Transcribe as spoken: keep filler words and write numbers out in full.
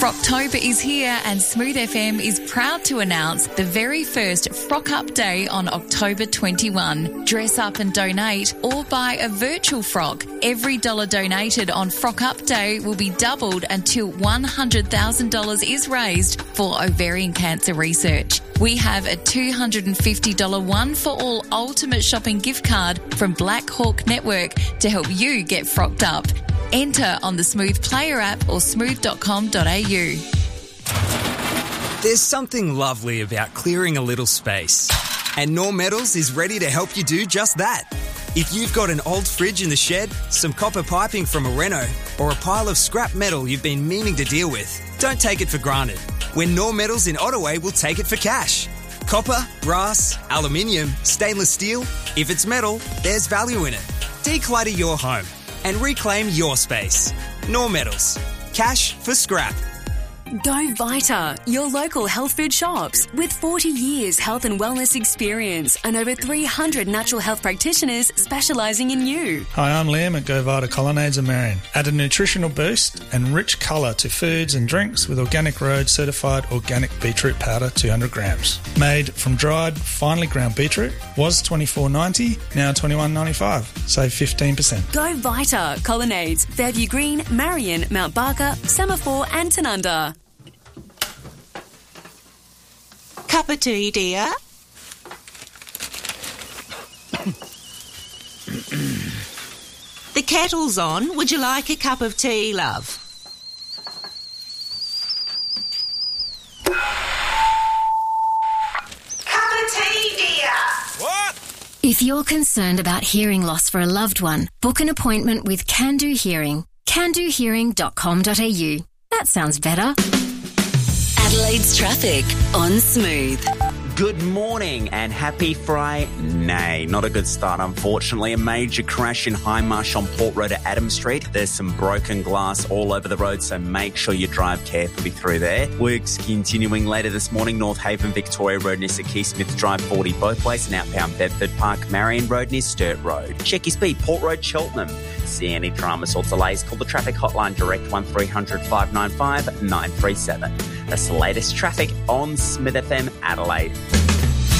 Frocktober is here and Smooth F M is proud to announce the very first Frock Up Day on October twenty-first. Dress up and donate or buy a virtual frock. Every dollar donated on Frock Up Day will be doubled until one hundred thousand dollars is raised for ovarian cancer research. We have a two hundred fifty dollars one for all ultimate shopping gift card from Black Hawk Network to help you get frocked up. Enter on the Smooth Player app or smooth dot com dot a u. There's something lovely about clearing a little space. And Norm Metals is ready to help you do just that. If you've got an old fridge in the shed, some copper piping from a reno, or a pile of scrap metal you've been meaning to deal with, don't take it for granted. When Norm Metals in Ottaway will take it for cash. Copper, brass, aluminium, stainless steel. If it's metal, there's value in it. Declutter your home and reclaim your space. Norm Metals. Cash for scrap. Go Vita, your local health food shops. With forty years health and wellness experience and over three hundred natural health practitioners specialising in you. Hi, I'm Liam at Go Vita Colonnades of Marion. Add a nutritional boost and rich colour to foods and drinks with Organic Road certified organic beetroot powder, two hundred grams. Made from dried, finely ground beetroot. Was twenty-four ninety, now twenty-one ninety-five. Save fifteen percent. Go Vita, Colonnades, Fairview Green, Marion, Mount Barker, Semaphore and Tanunda. Cup of tea, dear? The kettle's on. Would you like a cup of tea, love? Cup of tea, dear? What? If you're concerned about hearing loss for a loved one, book an appointment with Can Do Hearing. can do hearing dot com dot a u. That sounds better. Adelaide's traffic on Smooth. Good morning and happy Friday. Nay, not a good start, unfortunately. A major crash in High Marsh on Port Road at Adam Street. There's some broken glass all over the road, so make sure you drive carefully through there. Works continuing later this morning. North Haven, Victoria Road near Keysmith Drive forty both ways, and outbound Bedford Park, Marion Road near Sturt Road. Check your speed, Port Road, Cheltenham. See any dramas or delays, call the traffic hotline direct one three hundred five nine five nine three seven. That's the latest traffic on Smith F M Adelaide.